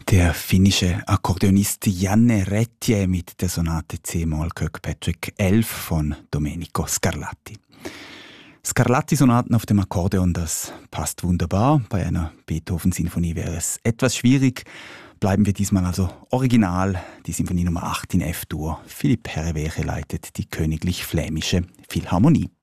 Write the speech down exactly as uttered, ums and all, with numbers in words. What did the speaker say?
Der finnische Akkordeonist Janne Retje mit der Sonate C-Moll Kirkpatrick elf von Domenico Scarlatti. Scarlatti-Sonaten auf dem Akkordeon, das passt wunderbar. Bei einer Beethoven-Sinfonie wäre es etwas schwierig. Bleiben wir diesmal also original. Die Sinfonie Nummer acht in F-Dur. Philipp Herreweghe leitet die Königlich Flämische Philharmonie.